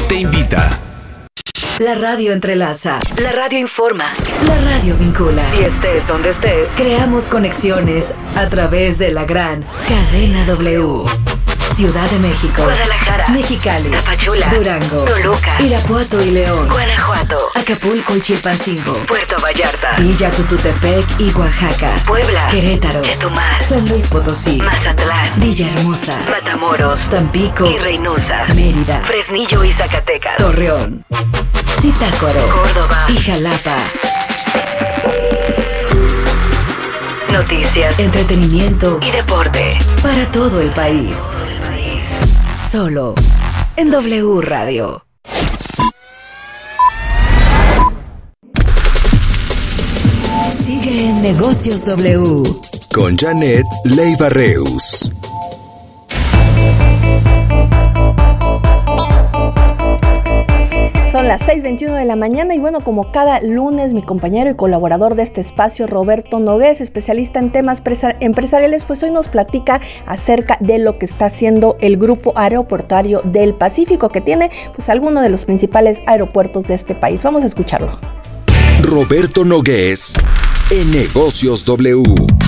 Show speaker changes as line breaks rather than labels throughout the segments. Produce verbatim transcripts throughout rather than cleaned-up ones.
te invita.
La radio entrelaza, la radio informa, la radio vincula. Y estés donde estés, creamos conexiones a través de la gran cadena W. Ciudad de México, Guadalajara, Mexicali, Tapachula, Durango, Toluca, Irapuato y León, Guanajuato, Acapulco y Chilpancingo, Puerto Vallarta, Villa Tututepec y Oaxaca, Puebla, Querétaro, Chetumal, San Luis Potosí, Mazatlán, Villahermosa, Matamoros, Tampico y Reynosa, Mérida, Fresnillo y Zacatecas, Torreón, Zitácuaro, Córdoba y Jalapa. Noticias, entretenimiento y deporte para todo el país. Solo en W Radio. Sigue en Negocios W
con Janet Leiva Reus.
Son las seis veintiuno de la mañana y bueno, como cada lunes, mi compañero y colaborador de este espacio, Roberto Nogués, especialista en temas presa- empresariales, pues hoy nos platica acerca de lo que está haciendo el Grupo Aeroportuario del Pacífico, que tiene pues algunos de los principales aeropuertos de este país. Vamos a escucharlo.
Roberto Nogués en Negocios W.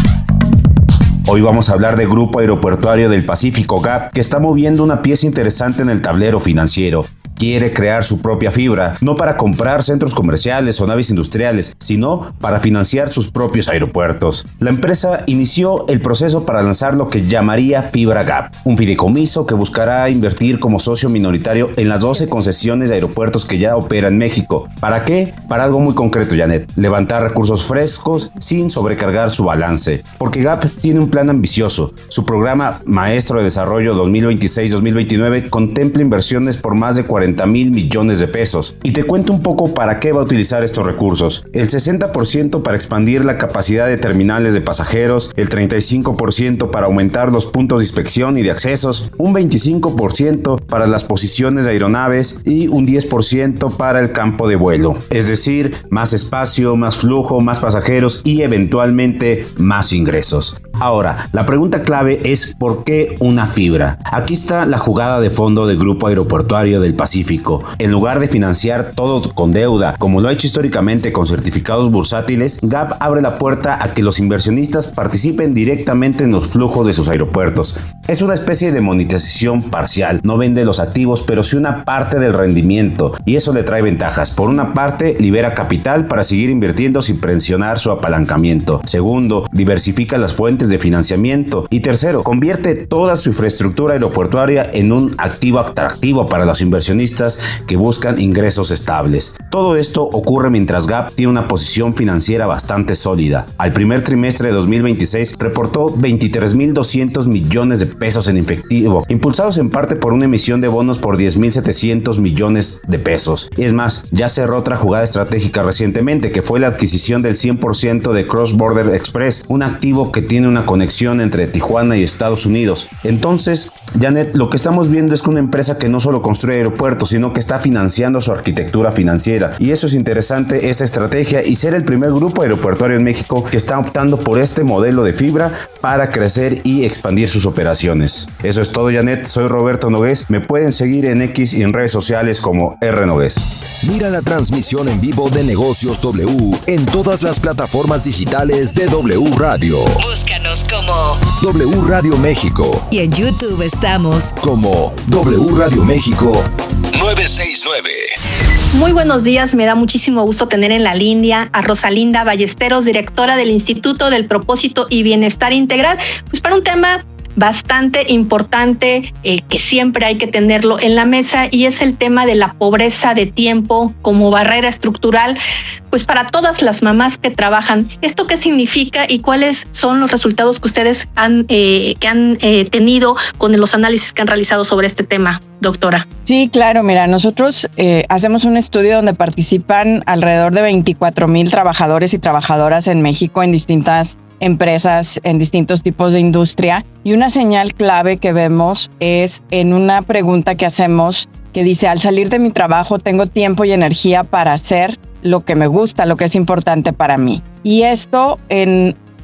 Hoy vamos a hablar del Grupo Aeroportuario del Pacífico, G A P, que está moviendo una pieza interesante en el tablero financiero. Quiere crear su propia fibra, no para comprar centros comerciales o naves industriales, sino para financiar sus propios aeropuertos. La empresa inició el proceso para lanzar lo que llamaría Fibra G A P, un fideicomiso que buscará invertir como socio minoritario en las doce concesiones de aeropuertos que ya operan en México. ¿Para qué? Para algo muy concreto, Janet: levantar recursos frescos sin sobrecargar su balance. Porque G A P tiene un plan ambicioso. Su programa Maestro de Desarrollo dos mil veintiséis dos mil veintinueve contempla inversiones por más de cuarenta mil millones de pesos. Y te cuento un poco para qué va a utilizar estos recursos. El sesenta por ciento para expandir la capacidad de terminales de pasajeros, el treinta y cinco por ciento para aumentar los puntos de inspección y de accesos, un veinticinco por ciento para las posiciones de aeronaves y un diez por ciento para el campo de vuelo. Es decir, más espacio, más flujo, más pasajeros y eventualmente más ingresos. Ahora, la pregunta clave es ¿por qué una fibra? Aquí está la jugada de fondo del Grupo Aeroportuario del Pacífico. En lugar de financiar todo con deuda, como lo ha hecho históricamente con certificados bursátiles, G A P abre la puerta a que los inversionistas participen directamente en los flujos de sus aeropuertos. Es una especie de monetización parcial. No vende los activos, pero sí una parte del rendimiento, y eso le trae ventajas. Por una parte, libera capital para seguir invirtiendo sin presionar su apalancamiento. Segundo, diversifica las fuentes de financiamiento. Y tercero, convierte toda su infraestructura aeroportuaria en un activo atractivo para los inversionistas que buscan ingresos estables. Todo esto ocurre mientras G A P tiene una posición financiera bastante sólida. Al primer trimestre de dos mil veintiséis reportó veintitrés mil doscientos millones de pesos en efectivo, impulsados en parte por una emisión de bonos por diez mil setecientos millones de pesos. Es más, ya cerró otra jugada estratégica recientemente, que fue la adquisición del cien por ciento de Cross Border Express, un activo que tiene una conexión entre Tijuana y Estados Unidos. Entonces, Janet, lo que estamos viendo es que una empresa que no solo construye aeropuertos, sino que está financiando su arquitectura financiera. Y eso es interesante, esta estrategia, y ser el primer grupo aeroportuario en México que está optando por este modelo de fibra para crecer y expandir sus operaciones. Eso es todo, Janet. Soy Roberto Nogués. Me pueden seguir en X y en redes sociales como R Nogués.
Mira la transmisión en vivo de Negocios W en todas las plataformas digitales de W Radio.
Búscanos como
W Radio México.
Y en YouTube estamos
como W Radio México nueve seis nueve.
Muy buenos días, me da muchísimo gusto tener en la línea a Rosalinda Ballesteros, directora del Instituto del Propósito y Bienestar Integral, pues para un tema bastante importante eh, que siempre hay que tenerlo en la mesa, y es el tema de la pobreza de tiempo como barrera estructural pues para todas las mamás que trabajan. ¿Esto qué significa y cuáles son los resultados que ustedes han, eh, que han eh, tenido con los análisis que han realizado sobre este tema, doctora?
Sí, claro, mira, nosotros eh, hacemos un estudio donde participan alrededor de veinticuatro mil trabajadores y trabajadoras en México en distintas empresas, en distintos tipos de industria, y una señal clave que vemos es en una pregunta que hacemos que dice: al salir de mi trabajo tengo tiempo y energía para hacer lo que me gusta, lo que es importante para mí. Y esto en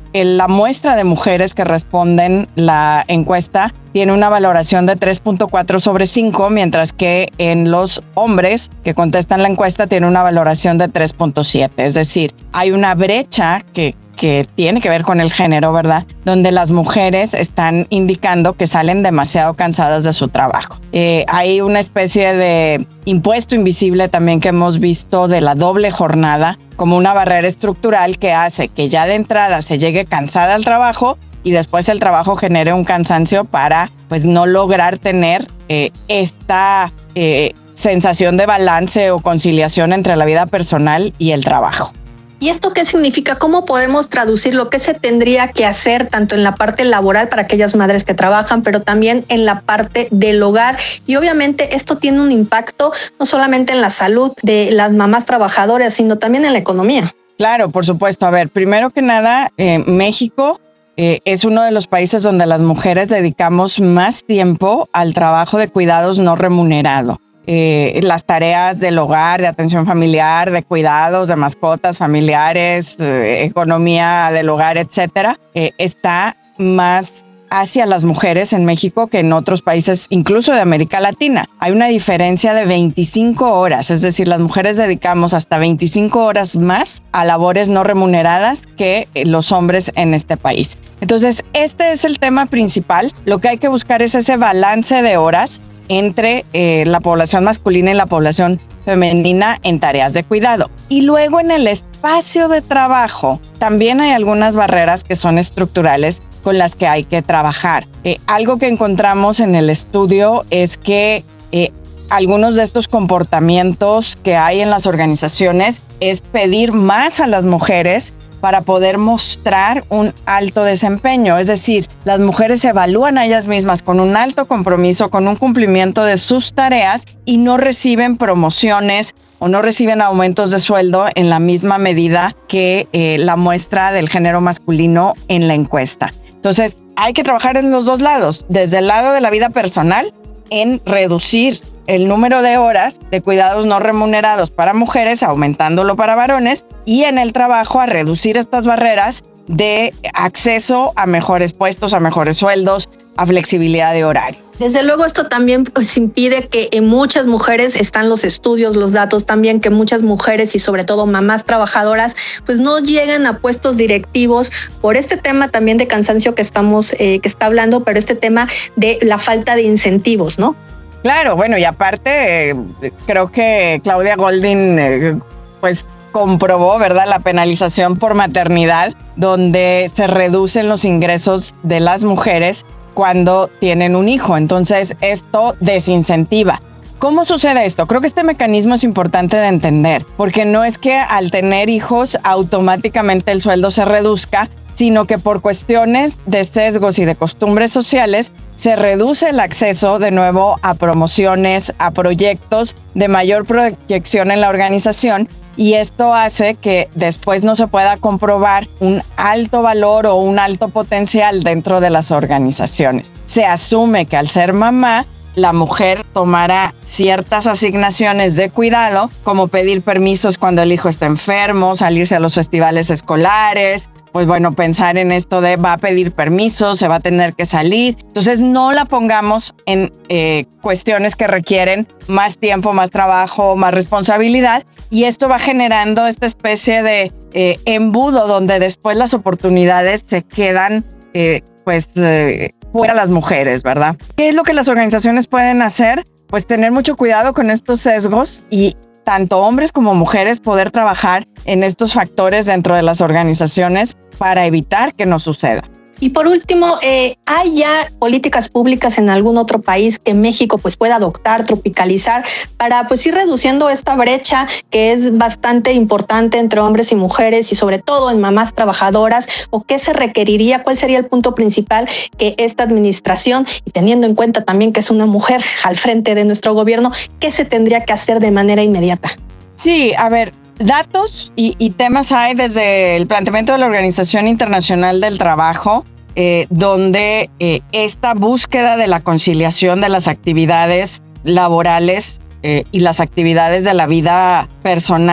la muestra de mujeres que responden la encuesta tiene una valoración de tres punto cuatro sobre cinco, mientras que en los hombres que contestan la encuesta tiene una valoración de tres punto siete. Es decir, hay una brecha que, que tiene que ver con el género, ¿verdad? Donde las mujeres están indicando que salen demasiado cansadas de su trabajo. Eh, hay una especie de impuesto invisible también que hemos visto de la doble jornada como una barrera estructural que hace que ya de entrada se llegue cansada al trabajo y después el trabajo genere un cansancio para pues no lograr tener eh, esta eh, sensación de balance o conciliación entre la vida personal y el trabajo.
¿Y esto qué significa? ¿Cómo podemos traducirlo? ¿Qué se tendría que hacer tanto en la parte laboral para aquellas madres que trabajan, pero también en la parte del hogar? Y obviamente esto tiene un impacto no solamente en la salud de las mamás trabajadoras, sino también en la economía.
Claro, por supuesto. A ver, primero que nada, eh, México eh, es uno de los países donde las mujeres dedicamos más tiempo al trabajo de cuidados no remunerado. Eh, las tareas del hogar, de atención familiar, de cuidados, de mascotas familiares, eh, economía del hogar, etcétera, eh, está más hacia las mujeres en México que en otros países, incluso de América Latina. Hay una diferencia de veinticinco horas, es decir, las mujeres dedicamos hasta veinticinco horas más a labores no remuneradas que los hombres en este país. Entonces, este es el tema principal. Lo que hay que buscar es ese balance de horas entre eh, la población masculina y la población femenina en tareas de cuidado. Y luego en el espacio de trabajo también hay algunas barreras que son estructurales con las que hay que trabajar. Eh, algo que encontramos en el estudio es que eh, algunos de estos comportamientos que hay en las organizaciones es pedir más a las mujeres para poder mostrar un alto desempeño. Es decir, las mujeres se evalúan a ellas mismas con un alto compromiso, con un cumplimiento de sus tareas y no reciben promociones o no reciben aumentos de sueldo en la misma medida que eh, la muestra del género masculino en la encuesta. Entonces, hay que trabajar en los dos lados, desde el lado de la vida personal, en reducir el número de horas de cuidados no remunerados para mujeres, aumentándolo para varones, y en el trabajo a reducir estas barreras de acceso a mejores puestos, a mejores sueldos, a flexibilidad de horario.
Desde luego esto también pues, impide que en muchas mujeres están los estudios, los datos también, que muchas mujeres y sobre todo mamás trabajadoras pues no llegan a puestos directivos por este tema también de cansancio que estamos, eh, que está hablando, pero este tema de la falta de incentivos, ¿no?
Claro, bueno, y aparte eh, creo que Claudia Goldin eh, pues comprobó, ¿verdad?, la penalización por maternidad, donde se reducen los ingresos de las mujeres cuando tienen un hijo. Entonces, esto desincentiva. ¿Cómo sucede esto? Creo que este mecanismo es importante de entender, porque no es que al tener hijos automáticamente el sueldo se reduzca, sino que por cuestiones de sesgos y de costumbres sociales se reduce el acceso de nuevo a promociones, a proyectos de mayor proyección en la organización, y esto hace que después no se pueda comprobar un alto valor o un alto potencial dentro de las organizaciones. Se asume que al ser mamá, la mujer tomará ciertas asignaciones de cuidado, como pedir permisos cuando el hijo está enfermo, salirse a los festivales escolares, pues bueno, pensar en esto de va a pedir permiso, se va a tener que salir. Entonces no la pongamos en eh, cuestiones que requieren más tiempo, más trabajo, más responsabilidad, y esto va generando esta especie de eh, embudo donde después las oportunidades se quedan eh, pues eh, fuera las mujeres, ¿verdad? ¿Qué es lo que las organizaciones pueden hacer? Pues tener mucho cuidado con estos sesgos y tanto hombres como mujeres poder trabajar en estos factores dentro de las organizaciones para evitar que no suceda.
Y por último, eh, ¿hay ya políticas públicas en algún otro país que México pues pueda adoptar, tropicalizar para pues ir reduciendo esta brecha que es bastante importante entre hombres y mujeres y sobre todo en mamás trabajadoras? ¿O qué se requeriría? ¿Cuál sería el punto principal que esta administración, y teniendo en cuenta también que es una mujer al frente de nuestro gobierno, qué se tendría que hacer de manera inmediata?
Sí, a ver, datos y, y temas hay desde el planteamiento de la Organización Internacional del Trabajo, eh, donde eh, esta búsqueda de la conciliación de las actividades laborales eh, y las actividades de la vida personal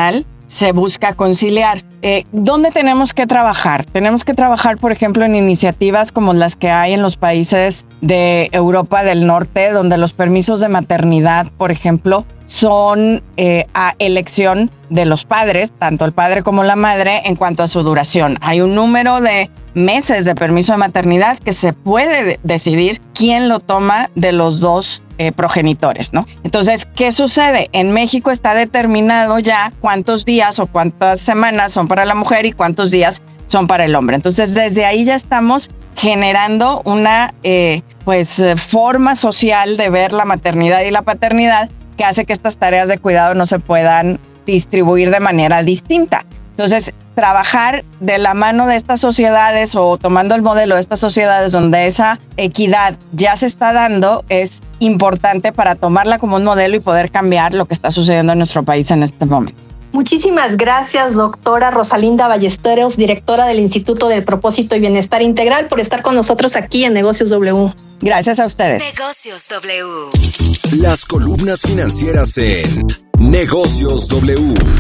se busca conciliar. Eh, ¿Dónde tenemos que trabajar? Tenemos que trabajar, por ejemplo, en iniciativas como las que hay en los países de Europa del Norte, donde los permisos de maternidad, por ejemplo, son eh, a elección de los padres, tanto el padre como la madre, en cuanto a su duración. Hay un número de meses de permiso de maternidad que se puede decidir quién lo toma de los dos eh, progenitores, ¿no? Entonces, ¿qué sucede? En México está determinado ya cuántos días o cuántas semanas son para la mujer y cuántos días son para el hombre. Entonces, desde ahí ya estamos generando una eh, pues, forma social de ver la maternidad y la paternidad que hace que estas tareas de cuidado no se puedan distribuir de manera distinta. Entonces, trabajar de la mano de estas sociedades o tomando el modelo de estas sociedades donde esa equidad ya se está dando es importante para tomarla como un modelo y poder cambiar lo que está sucediendo en nuestro país en este momento.
Muchísimas gracias, doctora Rosalinda Ballesteros, directora del Instituto del Propósito y Bienestar Integral, por estar con nosotros aquí en Negocios W.
Gracias a ustedes.
Negocios W.
Las columnas financieras en Negocios W.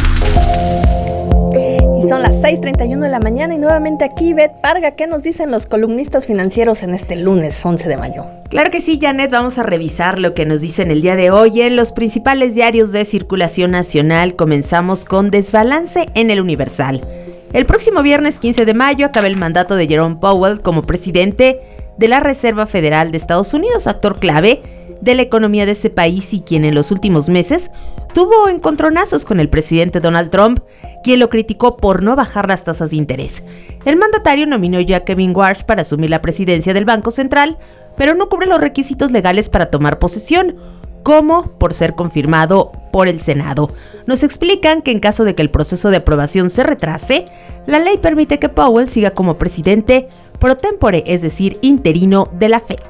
Y son las seis treinta y uno de la mañana y nuevamente aquí Ivette Parga. ¿Qué nos dicen los columnistas financieros en este lunes once de mayo?
Claro que sí, Janet, vamos a revisar lo que nos dicen el día de hoy en los principales diarios de circulación nacional. Comenzamos con desbalance en el Universal. El próximo viernes quince de mayo acaba el mandato de Jerome Powell como presidente de la Reserva Federal de Estados Unidos, actor clave de la economía de ese país y quien en los últimos meses tuvo encontronazos con el presidente Donald Trump, quien lo criticó por no bajar las tasas de interés. El mandatario nominó ya a Kevin Warsh para asumir la presidencia del Banco Central, pero no cubre los requisitos legales para tomar posesión, como por ser confirmado por el Senado. Nos explican que en caso de que el proceso de aprobación se retrase, la ley permite que Powell siga como presidente pro tempore, es decir, interino de la Fed.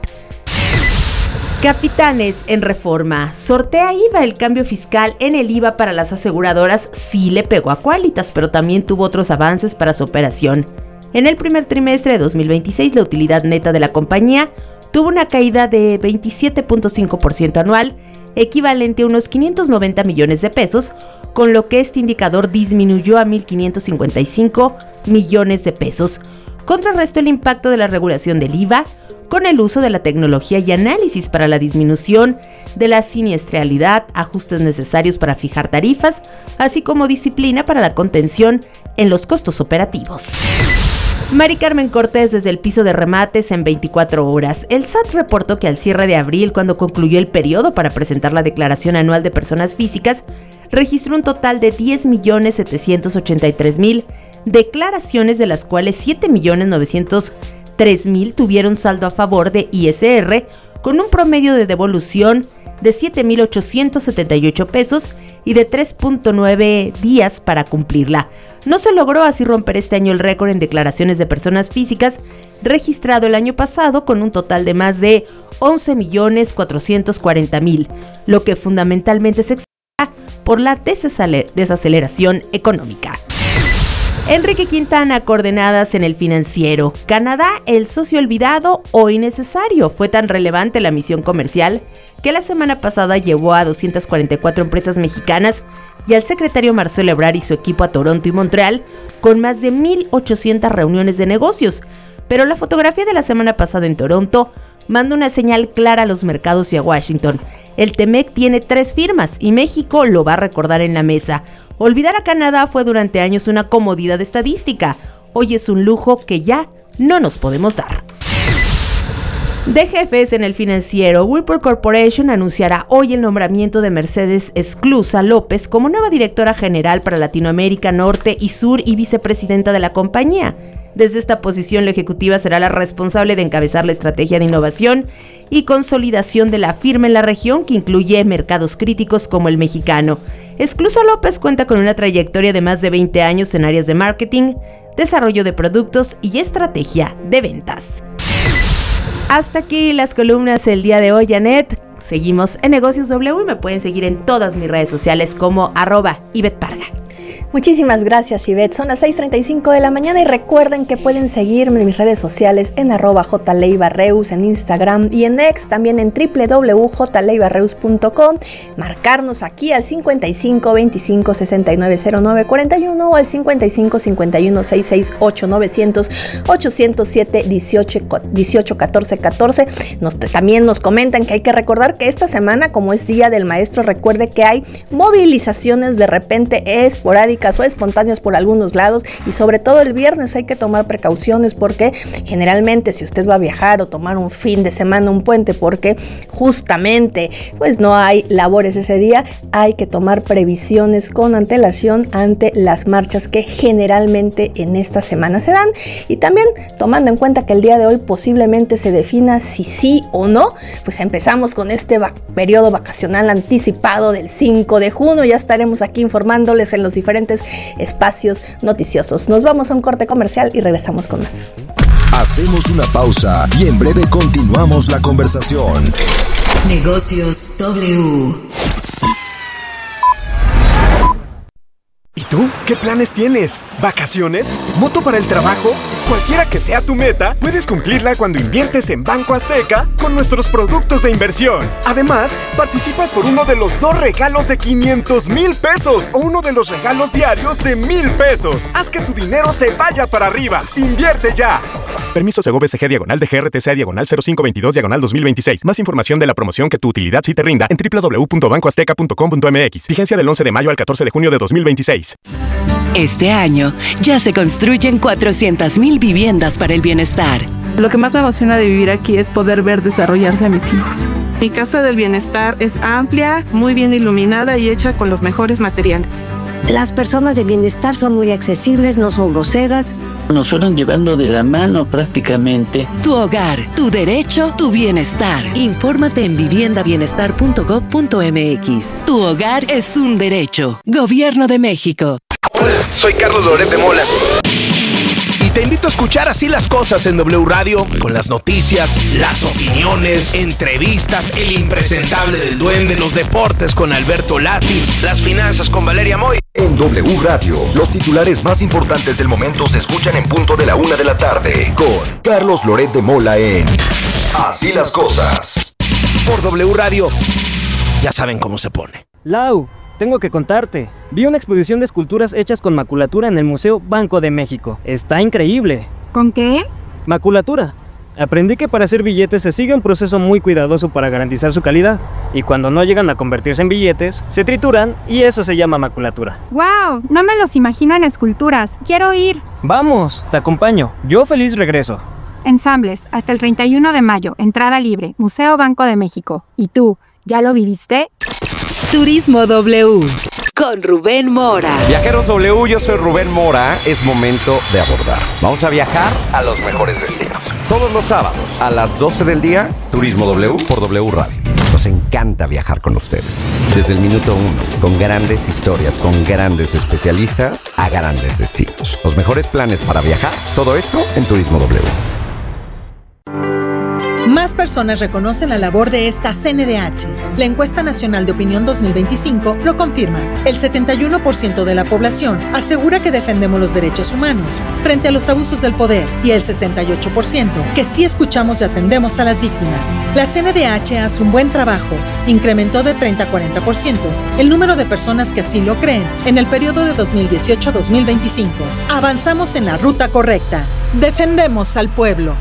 Capitanes en Reforma. Sortea I V A. El cambio fiscal en el I V A para las aseguradoras sí le pegó a Quálitas, pero también tuvo otros avances para su operación. En el primer trimestre de dos mil veintiséis, la utilidad neta de la compañía tuvo una caída de veintisiete punto cinco por ciento anual, equivalente a unos quinientos noventa millones de pesos, con lo que este indicador disminuyó a mil quinientos cincuenta y cinco millones de pesos. Contrarrestó el impacto de la regulación del I V A con el uso de la tecnología y análisis para la disminución de la siniestralidad, ajustes necesarios para fijar tarifas, así como disciplina para la contención en los costos operativos. Mari Carmen Cortés desde el piso de remates en veinticuatro horas. El S A T reportó que al cierre de abril, cuando concluyó el periodo para presentar la declaración anual de personas físicas, registró un total de diez millones setecientos ochenta y tres mil declaraciones, de las cuales siete millones novecientos tres mil tuvieron saldo a favor de I S R, con un promedio de devolución de siete mil ochocientos setenta y ocho pesos y de tres punto nueve días para cumplirla. No se logró así romper este año el récord en declaraciones de personas físicas registrado el año pasado, con un total de más de once millones cuatrocientos cuarenta mil, lo que fundamentalmente se explica por la desaceler- desaceleración económica. Enrique Quintana, coordenadas en el Financiero. Canadá, el socio olvidado o innecesario. Fue tan relevante la misión comercial que la semana pasada llevó a doscientas cuarenta y cuatro empresas mexicanas y al secretario Marcelo Ebrard y su equipo a Toronto y Montreal, con más de mil ochocientas reuniones de negocios. Pero la fotografía de la semana pasada en Toronto manda una señal clara a los mercados y a Washington. El T-M E C tiene tres firmas y México lo va a recordar en la mesa. Olvidar a Canadá fue durante años una comodidad estadística. Hoy es un lujo que ya no nos podemos dar. De jefes en el Financiero, Whirlpool Corporation anunciará hoy el nombramiento de Mercedes Esclusa López como nueva directora general para Latinoamérica, Norte y Sur y vicepresidenta de la compañía. Desde esta posición, la ejecutiva será la responsable de encabezar la estrategia de innovación y consolidación de la firma en la región, que incluye mercados críticos como el mexicano. Esclusa López cuenta con una trayectoria de más de veinte años en áreas de marketing, desarrollo de productos y estrategia de ventas. Hasta aquí las columnas el día de hoy, Janet. Seguimos en Negocios W y me pueden seguir en todas mis redes sociales como arroba Ivette Parga.
Muchísimas gracias, Ivette. Son las seis treinta y cinco de la mañana y recuerden que pueden seguirme en mis redes sociales en arroba jleibarreus en Instagram y en X, también en doble u doble u doble u punto j leibarreus punto com, marcarnos aquí al cincuenta y cinco veinticinco sesenta y nueve cero nueve cuarenta y uno o al cincuenta y cinco cincuenta y uno sesenta y seis ocho novecientos ochocientos siete dieciocho catorce catorce. Nos, también nos comentan que hay que recordar que esta semana, como es Día del Maestro, recuerde que hay movilizaciones de repente esporádicas o espontáneas por algunos lados, y sobre todo el viernes hay que tomar precauciones porque generalmente si usted va a viajar o tomar un fin de semana, un puente, porque justamente pues no hay labores ese día, hay que tomar previsiones con antelación ante las marchas que generalmente en esta semana se dan, y también tomando en cuenta que el día de hoy posiblemente se defina si sí o no, pues empezamos con este va- periodo vacacional anticipado del cinco de junio. Ya estaremos aquí informándoles en los diferentes espacios noticiosos. Nos vamos a un corte comercial y regresamos con más.
Hacemos una pausa y en breve continuamos la conversación.
Negocios W.
¿Y tú? ¿Qué planes tienes? ¿Vacaciones? ¿Moto para el trabajo? Cualquiera que sea tu meta, puedes cumplirla cuando inviertes en Banco Azteca con nuestros productos de inversión. Además, participas por uno de los dos regalos de quinientos mil pesos o uno de los regalos diarios de mil pesos. Haz que tu dinero se vaya para arriba. ¡Invierte ya! Permiso Segov S G diagonal de G R T C diagonal cero cinco veintidós diagonal dos mil veintiséis. Más información de la promoción que tu utilidad sí te rinda en doble u doble u doble u punto banco azteca punto com punto m x. Vigencia del once de mayo al catorce de junio de dos mil veintiséis.
Este año ya se construyen cuatrocientas mil viviendas para el bienestar.
Lo que más me emociona de vivir aquí es poder ver desarrollarse a mis hijos. Mi casa del bienestar es amplia, muy bien iluminada y hecha con los mejores materiales.
Las personas de bienestar son muy accesibles, no son groseras.
Nos fueron llevando de la mano prácticamente.
Tu hogar, tu derecho, tu bienestar. Infórmate en vivienda bienestar punto gob punto m x. Tu hogar es un derecho. Gobierno de México.
Hola, soy Carlos Loret de Mola. Y te invito a escuchar Así las Cosas en W Radio, con las noticias, las opiniones, entrevistas, el impresentable del duende, los deportes con Alberto Lati, las finanzas con Valeria Moy.
En W Radio, los titulares más importantes del momento se escuchan en punto de la una de la tarde, con Carlos Loret de Mola en Así las Cosas.
Por W Radio, ya saben cómo se pone.
Lau, tengo que contarte. Vi una exposición de esculturas hechas con maculatura en el Museo Banco de México. Está increíble.
¿Con qué?
Maculatura. Aprendí que para hacer billetes se sigue un proceso muy cuidadoso para garantizar su calidad. Y cuando no llegan a convertirse en billetes, se trituran y eso se llama maculatura.
¡Wow! No me los imagino en esculturas. Quiero ir.
Vamos, te acompaño. Yo feliz regreso.
Ensambles, hasta el treinta y uno de mayo. Entrada libre. Museo Banco de México. ¿Y tú? ¿Ya lo viviste?
Turismo W. Con Rubén Mora.
Viajeros W, yo soy Rubén Mora. Es momento de abordar. Vamos a viajar a los mejores destinos. Todos los sábados a las doce del día, Turismo W por W Radio. Nos encanta viajar con ustedes. Desde el minuto uno, con grandes historias, con grandes especialistas a grandes destinos. Los mejores planes para viajar, todo esto en Turismo W.
Más personas reconocen la labor de esta C N D H. La Encuesta Nacional de Opinión dos mil veinticinco lo confirma. El setenta y uno por ciento de la población asegura que defendemos los derechos humanos frente a los abusos del poder y el sesenta y ocho por ciento que sí escuchamos y atendemos a las víctimas. La C N D H hace un buen trabajo. Incrementó de treinta a cuarenta por ciento el número de personas que así lo creen en el periodo de dos mil dieciocho a dos mil veinticinco. Avanzamos en la ruta correcta. Defendemos al pueblo.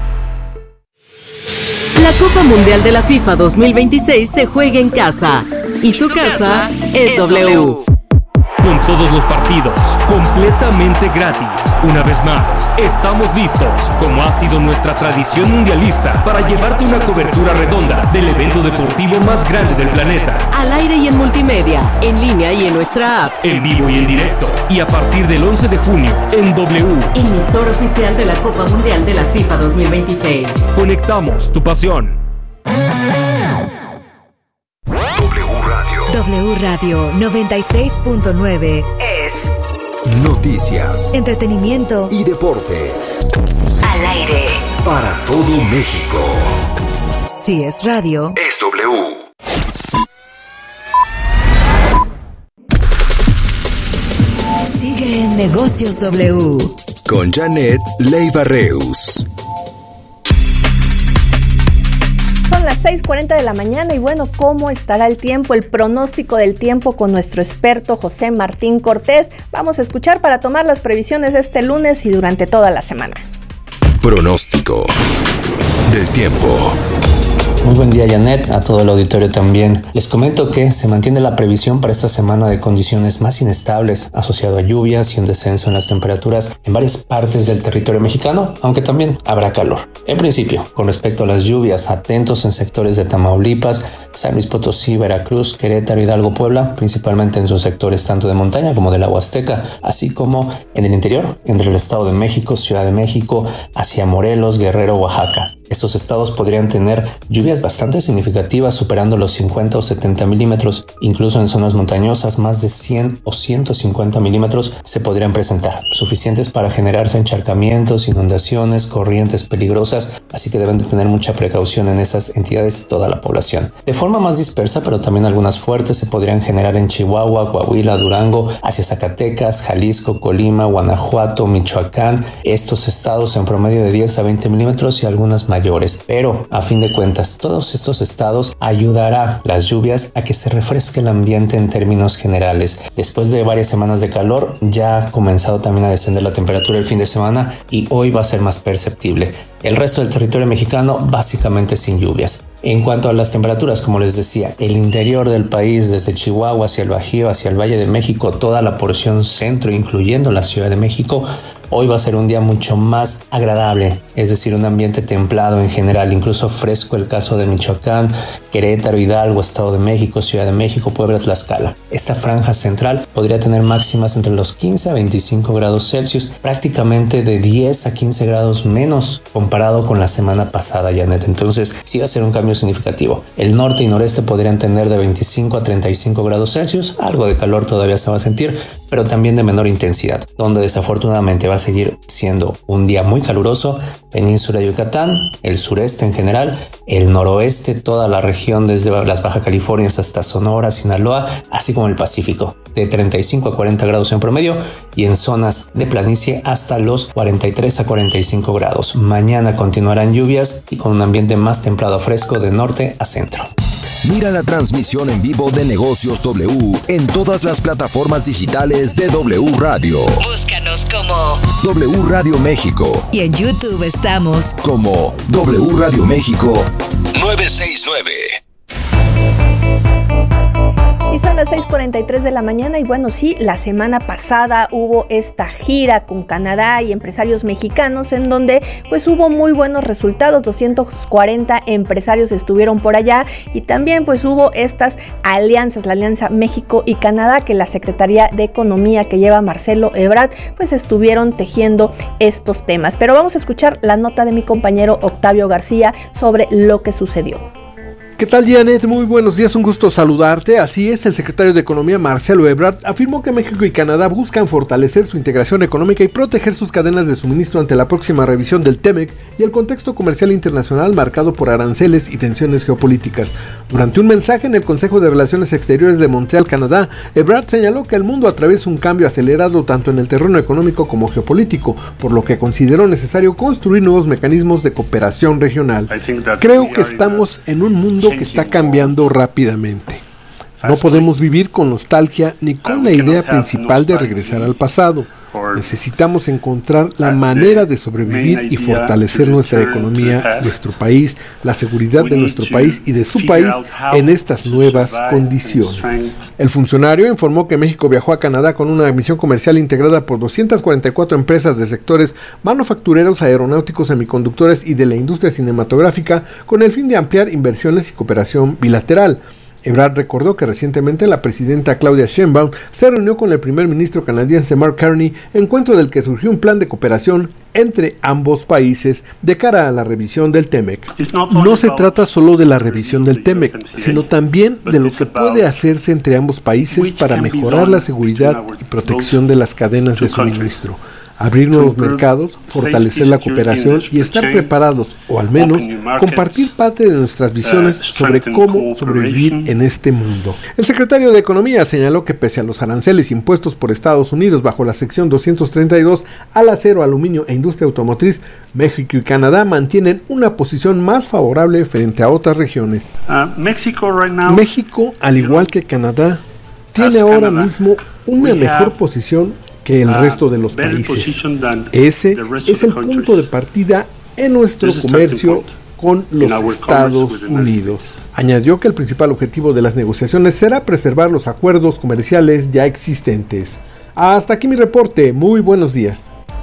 La Copa Mundial de la FIFA dos mil veintiséis se juega en casa y su casa es W.
Con todos los partidos completamente gratis. Una vez más, estamos listos, como ha sido nuestra tradición mundialista, para llevarte una cobertura redonda del evento deportivo más grande del planeta.
Al aire y en multimedia, en línea y en nuestra app.
En vivo y en directo. Y a partir del once de junio, en W.
Emisor oficial de la Copa Mundial de la FIFA dos mil veintiséis.
Conectamos tu pasión.
W Radio noventa y seis punto nueve es
noticias,
entretenimiento
y deportes.
Al aire.
Para todo México.
Si es radio,
es W.
Sigue en Negocios W.
Con Janet Leiva Reus.
Son las seis cuarenta de la mañana y bueno, ¿cómo estará el tiempo? El pronóstico del tiempo con nuestro experto José Martín Cortés. Vamos a escuchar para tomar las previsiones de este lunes y durante toda la semana.
Pronóstico del tiempo.
Muy buen día, Janet, a todo el auditorio también. Les comento que se mantiene la previsión para esta semana de condiciones más inestables asociado a lluvias y un descenso en las temperaturas en varias partes del territorio mexicano, aunque también habrá calor. En principio, con respecto a las lluvias, atentos en sectores de Tamaulipas, San Luis Potosí, Veracruz, Querétaro, Hidalgo, Puebla, principalmente en sus sectores tanto de montaña como de la Huasteca, así como en el interior, entre el Estado de México, Ciudad de México, hacia Morelos, Guerrero, Oaxaca. Estos estados podrían tener lluvias bastante significativas, superando los cincuenta o setenta milímetros. Incluso en zonas montañosas, más de cien o ciento cincuenta milímetros se podrían presentar, suficientes para generarse encharcamientos, inundaciones, corrientes peligrosas, así que deben de tener mucha precaución en esas entidades toda la población. De forma más dispersa, pero también algunas fuertes se podrían generar en Chihuahua, Coahuila, Durango, hacia Zacatecas, Jalisco, Colima, Guanajuato, Michoacán. Estos estados en promedio de diez a veinte milímetros y algunas mayores, pero a fin de cuentas todos estos estados ayudará las lluvias a que se refresque el ambiente en términos generales. Después de varias semanas de calor ya ha comenzado también a descender la temperatura el fin de semana y hoy va a ser más perceptible. El resto del territorio mexicano básicamente sin lluvias. En cuanto a las temperaturas, como les decía, el interior del país, desde Chihuahua hacia el Bajío, hacia el Valle de México, toda la porción centro, incluyendo la Ciudad de México, hoy va a ser un día mucho más agradable, es decir, un ambiente templado en general, incluso fresco el caso de Michoacán, Querétaro, Hidalgo, Estado de México, Ciudad de México, Puebla, Tlaxcala. Esta franja central podría tener máximas entre los quince a veinticinco grados Celsius, prácticamente de diez a quince grados menos comparado con la semana pasada, Janet. Entonces sí va a ser un cambio significativo. El norte y noreste podrían tener de veinticinco a treinta y cinco grados Celsius, algo de calor todavía se va a sentir, pero también de menor intensidad, donde desafortunadamente va a seguir siendo un día muy caluroso, península de Yucatán, el sureste en general, el noroeste, toda la región desde las Baja Californias hasta Sonora, Sinaloa, así como el Pacífico, de treinta y cinco a cuarenta grados en promedio y en zonas de planicie hasta los cuarenta y tres a cuarenta y cinco grados. Mañana continuarán lluvias y con un ambiente más templado fresco de norte a centro.
Mira la transmisión en vivo de Negocios W en todas las plataformas digitales de W Radio.
Búscanos como
W Radio México.
Y en YouTube estamos
como W Radio México novecientos sesenta y nueve.
Y son las seis cuarenta y tres de la mañana y bueno, sí, la semana pasada hubo esta gira con Canadá y empresarios mexicanos en donde pues hubo muy buenos resultados, doscientos cuarenta empresarios estuvieron por allá y también pues hubo estas alianzas, la alianza México y Canadá que la Secretaría de Economía que lleva Marcelo Ebrard pues estuvieron tejiendo estos temas. Pero vamos a escuchar la nota de mi compañero Octavio García sobre lo que sucedió.
¿Qué tal, Janet? Muy buenos días, un gusto saludarte. Así es, el secretario de Economía, Marcelo Ebrard, afirmó que México y Canadá buscan fortalecer su integración económica y proteger sus cadenas de suministro ante la próxima revisión del TEMEC y el contexto comercial internacional marcado por aranceles y tensiones geopolíticas. Durante un mensaje en el Consejo de Relaciones Exteriores de Montreal, Canadá, Ebrard señaló que el mundo atraviesa un cambio acelerado tanto en el terreno económico como geopolítico, por lo que consideró necesario construir nuevos mecanismos de cooperación regional. Creo que estamos en un mundo que está cambiando rápidamente. No podemos vivir con nostalgia ni con la idea principal de regresar al pasado. Necesitamos encontrar la manera de sobrevivir y fortalecer nuestra economía, nuestro país, la seguridad de nuestro país y de su país en estas nuevas condiciones. El funcionario informó que México viajó a Canadá con una misión comercial integrada por doscientas cuarenta y cuatro empresas de sectores manufactureros, aeronáuticos, semiconductores y de la industria cinematográfica con el fin de ampliar inversiones y cooperación bilateral. Ebrard recordó que recientemente la presidenta Claudia Sheinbaum se reunió con el primer ministro canadiense Mark Carney, encuentro del que surgió un plan de cooperación entre ambos países de cara a la revisión del TEMEC. No se trata solo de la revisión del TEMEC, sino también de lo que puede hacerse entre ambos países para mejorar la seguridad y protección de las cadenas de suministro. abrir nuevos mercados, fortalecer la cooperación y estar preparados, o al menos compartir parte de nuestras visiones sobre cómo sobrevivir en este mundo. El secretario de Economía señaló que pese a los aranceles impuestos por Estados Unidos bajo la sección doscientos treinta y dos al acero, aluminio e industria automotriz, México y Canadá mantienen una posición más favorable frente a otras regiones.
Uh, Mexico, right now,
México, al igual que Canadá, tiene ahora Canada, mismo una mejor posición que el resto de los países. Ese es el punto de partida en nuestro comercio con los Estados Unidos. Añadió que el principal objetivo de las negociaciones será preservar los acuerdos comerciales ya existentes. Hasta aquí mi reporte. Muy buenos días.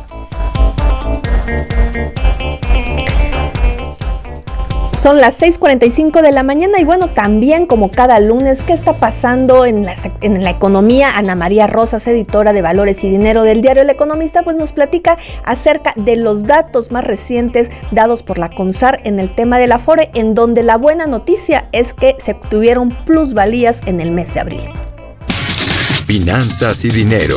Son las seis cuarenta y cinco de la mañana y bueno, también como cada lunes, ¿qué está pasando en la, en la economía? Ana María Rosas, editora de Valores y Dinero del diario El Economista, pues nos platica acerca de los datos más recientes dados por la CONSAR en el tema del Afore, en donde la buena noticia es que se obtuvieron plusvalías en el mes de abril.
Finanzas y dinero.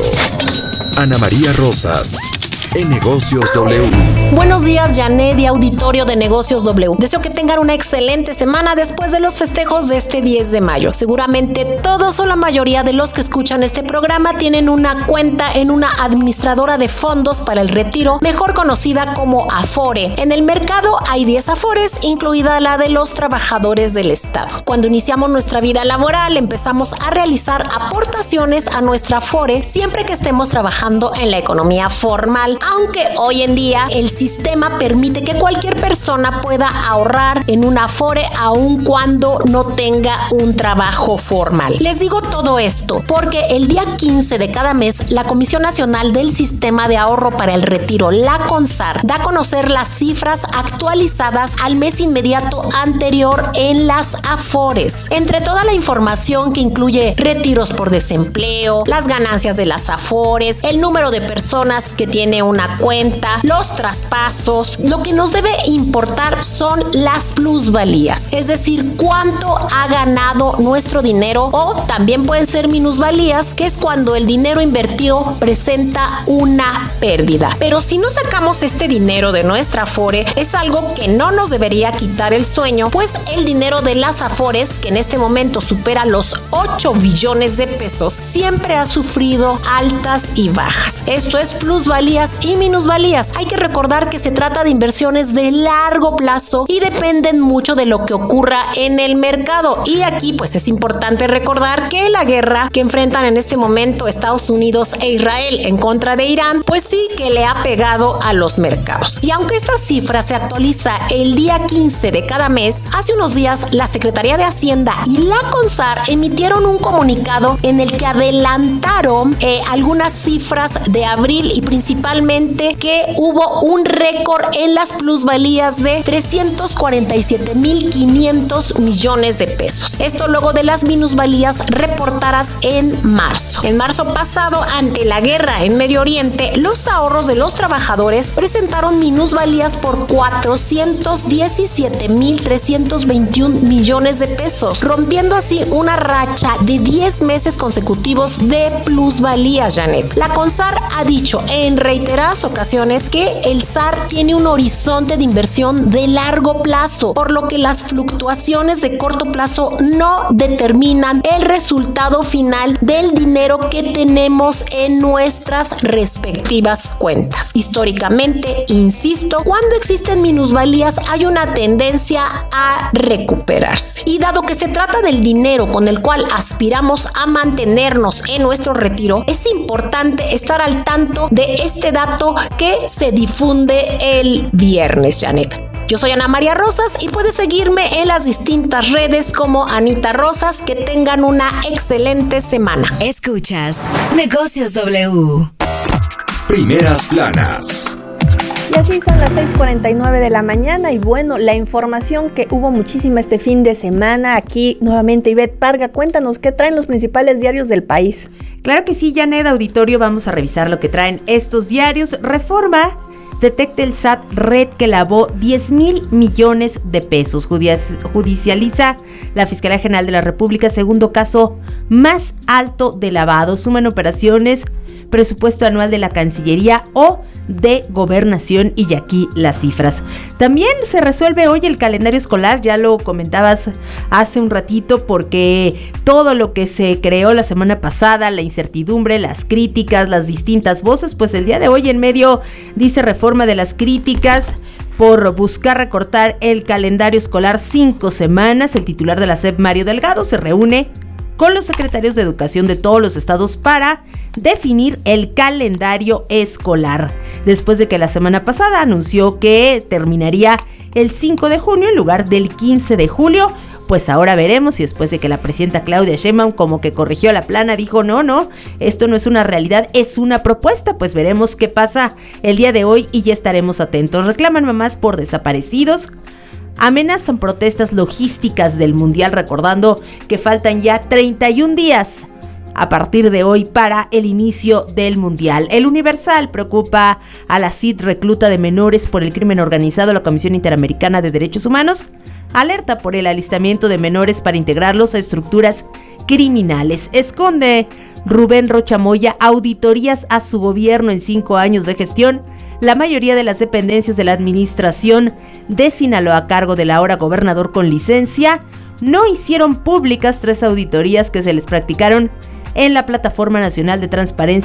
Ana María Rosas. En Negocios W.
Buenos días, Janet y auditorio de Negocios W. Deseo que tengan una excelente semana después de los festejos de este diez de mayo. Seguramente todos o la mayoría de los que escuchan este programa tienen una cuenta en una administradora de fondos para el retiro, mejor conocida como Afore. En el mercado hay diez Afores, incluida la de los trabajadores del Estado. Cuando iniciamos nuestra vida laboral, empezamos a realizar aportaciones a nuestra Afore siempre que estemos trabajando en la economía formal. Aunque hoy en día el sistema permite que cualquier persona pueda ahorrar en una Afore aun cuando no tenga un trabajo formal. Les digo todo esto porque el día quince de cada mes la Comisión Nacional del Sistema de Ahorro para el Retiro, la CONSAR, da a conocer las cifras actualizadas al mes inmediato anterior en las Afores. Entre toda la información que incluye retiros por desempleo, las ganancias de las Afores, el número de personas que tiene un una cuenta, los traspasos, lo que nos debe importar son las plusvalías, es decir, cuánto ha ganado nuestro dinero, o también pueden ser minusvalías, que es cuando el dinero invertido presenta una pérdida. Pero si no sacamos este dinero de nuestra Afore, es algo que no nos debería quitar el sueño, pues el dinero de las Afores, que en este momento supera los ocho billones de pesos, siempre ha sufrido altas y bajas. Esto es plusvalías y minusvalías. Hay que recordar que se trata de inversiones de largo plazo y dependen mucho de lo que ocurra en el mercado. Y aquí pues es importante recordar que la guerra que enfrentan en este momento Estados Unidos e Israel en contra de Irán, pues sí que le ha pegado a los mercados. Y aunque esta cifra se actualiza el día quince de cada mes, hace unos días la Secretaría de Hacienda y la CONSAR emitieron un comunicado en el que adelantaron eh, algunas cifras de abril y principalmente que hubo un récord en las plusvalías de trescientos cuarenta y siete mil quinientos millones de pesos. Esto luego de las minusvalías reportadas en marzo. En marzo pasado, ante la guerra en Medio Oriente, los ahorros de los trabajadores presentaron minusvalías por cuatrocientos diecisiete mil trescientos veintiún millones de pesos, rompiendo así una racha de diez meses consecutivos de plusvalías, Janet. La CONSAR ha dicho en reiteradas ocasiones que el S A R tiene un horizonte de inversión de largo plazo, por lo que las fluctuaciones de corto plazo no determinan el resultado final del dinero que tenemos en nuestras respectivas cuentas. Históricamente, insisto, cuando existen minusvalías hay una tendencia a recuperarse. Y dado que se trata del dinero con el cual aspiramos a mantenernos en nuestro retiro, es importante estar al tanto de este dato que se difunde el viernes, Janet. Yo soy Ana María Rosas y puedes seguirme en las distintas redes como Anita Rosas. Que tengan una excelente semana.
Escuchas Negocios W.
Primeras planas.
Y así son las seis cuarenta y nueve de la mañana y bueno, la información que hubo muchísima este fin de semana. Aquí nuevamente Ivette Parga, cuéntanos qué traen los principales diarios del país.
Claro que sí, Janet, auditorio, vamos a revisar lo que traen estos diarios. Reforma detecta el S A T red que lavó diez mil millones de pesos. Judicializa la Fiscalía General de la República segundo caso más alto de lavado. Suman operaciones presupuesto anual de la Cancillería o de Gobernación, y aquí las cifras. También se resuelve hoy el calendario escolar, ya lo comentabas hace un ratito, porque todo lo que se creó la semana pasada, la incertidumbre, las críticas, las distintas voces, pues el día de hoy en medio, dice Reforma, de las críticas por buscar recortar el calendario escolar cinco semanas, el titular de la S E P, Mario Delgado, se reúne con los secretarios de educación de todos los estados para definir el calendario escolar, después de que la semana pasada anunció que terminaría el cinco de junio en lugar del quince de julio. Pues ahora veremos, y después de que la presidenta Claudia Sheinbaum como que corrigió la plana, dijo no, no, esto no es una realidad, es una propuesta, pues veremos qué pasa el día de hoy y ya estaremos atentos. Reclaman mamás por desaparecidos, amenazan protestas logísticas del Mundial, recordando que faltan ya treinta y un días a partir de hoy para el inicio del Mundial. El Universal preocupa a la C I D recluta de menores por el crimen organizado. La Comisión Interamericana de Derechos Humanos alerta por el alistamiento de menores para integrarlos a estructuras criminales. Esconde Rubén Rocha Moya auditorías a su gobierno en cinco años de gestión. La mayoría de las dependencias de la administración de Sinaloa, a cargo del ahora gobernador con licencia, no hicieron públicas tres auditorías que se les practicaron en la Plataforma Nacional de Transparencia